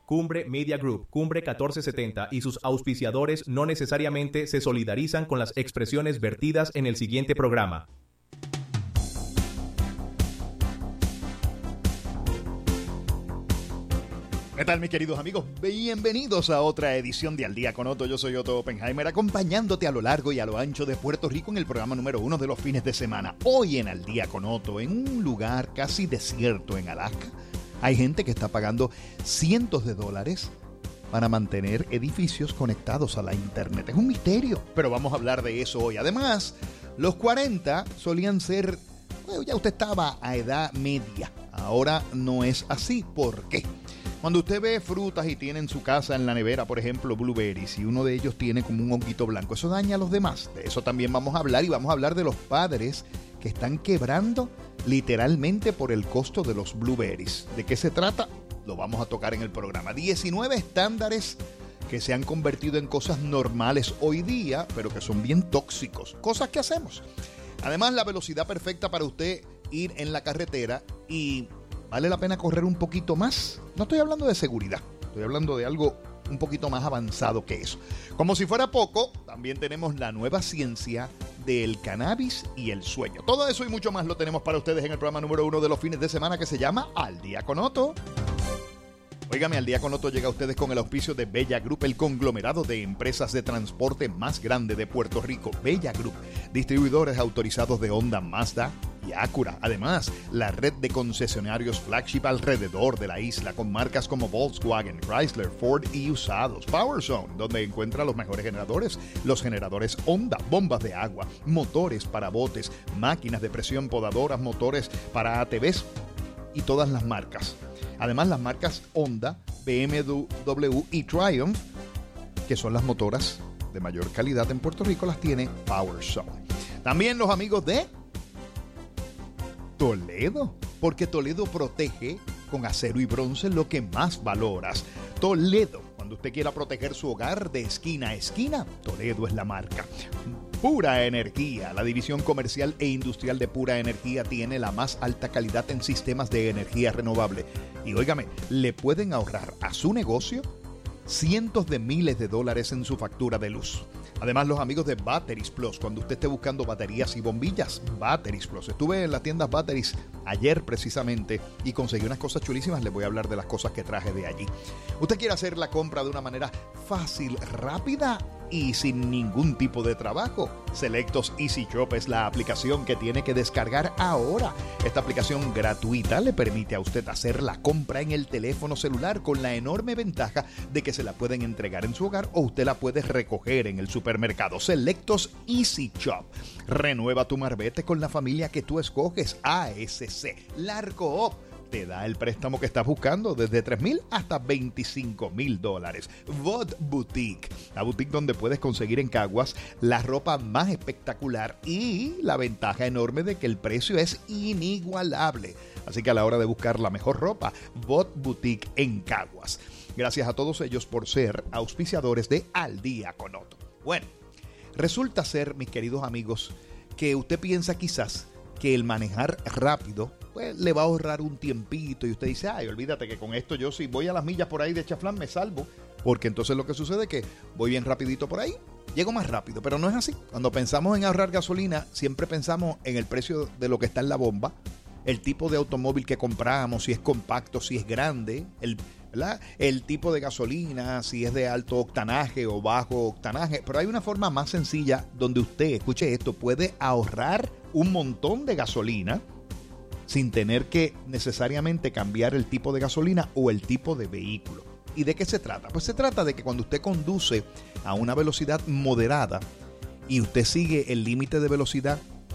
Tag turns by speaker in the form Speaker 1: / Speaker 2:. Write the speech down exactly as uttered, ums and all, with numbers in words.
Speaker 1: Cumbre Media Group, Cumbre catorce setenta y sus auspiciadores no necesariamente se solidarizan con las expresiones vertidas en el siguiente programa.
Speaker 2: ¿Qué tal, mis queridos amigos? Bienvenidos a otra edición de Al Día con Otto. Yo soy Otto Oppenheimer, acompañándote a lo largo y a lo ancho de Puerto Rico en el programa número uno de los fines de semana. Hoy en Al Día con Otto, en un lugar casi desierto en Alaska, hay gente que está pagando cientos de dólares para mantener edificios conectados a la internet. Es un misterio, pero vamos a hablar de eso hoy. Además, los cuarenta solían ser, bueno, ya usted estaba a edad media. Ahora no es así. ¿Por qué? Cuando usted ve frutas y tiene en su casa en la nevera, por ejemplo, blueberries, y uno de ellos tiene como un honguito blanco, eso daña a los demás. De eso también vamos a hablar, y vamos a hablar de los padres que están quebrando literalmente por el costo de los blueberries. ¿De qué se trata? Lo vamos a tocar en el programa. diecinueve estándares que se han convertido en cosas normales hoy día, pero que son bien tóxicos. Cosas que hacemos. Además, la velocidad perfecta para usted ir en la carretera y... ¿vale la pena correr un poquito más? No estoy hablando de seguridad, estoy hablando de algo un poquito más avanzado que eso. Como si fuera poco, también tenemos la nueva ciencia del cannabis y el sueño. Todo eso y mucho más lo tenemos para ustedes en el programa número uno de los fines de semana, que se llama Al Día con Otto. Óigame, Al Día con Otto llega a ustedes con el auspicio de Bella Group, el conglomerado de empresas de transporte más grande de Puerto Rico. Bella Group, distribuidores autorizados de Honda, Mazda y Acura. Además, la red de concesionarios flagship alrededor de la isla, con marcas como Volkswagen, Chrysler, Ford y usados. Power Zone, donde encuentra los mejores generadores, los generadores Honda, bombas de agua, motores para botes, máquinas de presión, podadoras, motores para A T Vs y todas las marcas. Además, las marcas Honda, B M W y Triumph, que son las motoras de mayor calidad en Puerto Rico, las tiene Power Zone. También los amigos de Toledo, porque Toledo protege con acero y bronce lo que más valoras. Toledo, cuando usted quiera proteger su hogar de esquina a esquina, Toledo es la marca. Pura Energía, la división comercial e industrial de Pura Energía, tiene la más alta calidad en sistemas de energía renovable. Y óigame, le pueden ahorrar a su negocio cientos de miles de dólares en su factura de luz. Además, los amigos de Batteries Plus, cuando usted esté buscando baterías y bombillas, Batteries Plus. Estuve en las tiendas Batteries ayer precisamente y conseguí unas cosas chulísimas. Les voy a hablar de las cosas que traje de allí. ¿Usted quiere hacer la compra de una manera fácil, rápida y sin ningún tipo de trabajo? Selectos Easy Shop es la aplicación que tiene que descargar ahora. Esta aplicación gratuita le permite a usted hacer la compra en el teléfono celular, con la enorme ventaja de que se la pueden entregar en su hogar o usted la puede recoger en el supermercado. Selectos Easy Shop. Renueva tu marbete con la familia que tú escoges. A S C Larco Op te da el préstamo que estás buscando, desde tres mil hasta veinticinco mil dólares. Vod Boutique, la boutique donde puedes conseguir en Caguas la ropa más espectacular y la ventaja enorme de que el precio es inigualable. Así que a la hora de buscar la mejor ropa, Vod Boutique en Caguas. Gracias a todos ellos por ser auspiciadores de Al Día con Otto. Bueno, resulta ser, mis queridos amigos, que usted piensa quizás que el manejar rápido pues le va a ahorrar un tiempito, y usted dice, ay, olvídate que con esto yo si voy a las millas por ahí de chaflán me salvo, porque entonces lo que sucede es que voy bien rapidito por ahí, llego más rápido. Pero no es así. Cuando pensamos en ahorrar gasolina, siempre pensamos en el precio de lo que está en la bomba, el tipo de automóvil que compramos, si es compacto, si es grande, el, ¿verdad? El tipo de gasolina, si es de alto octanaje o bajo octanaje. Pero hay una forma más sencilla donde usted, escuche esto, puede ahorrar un montón de gasolina sin tener que necesariamente cambiar el tipo de gasolina o el tipo de vehículo. ¿Y de qué se trata? Pues se trata de que cuando usted conduce a una velocidad moderada y usted sigue el límite de velocidad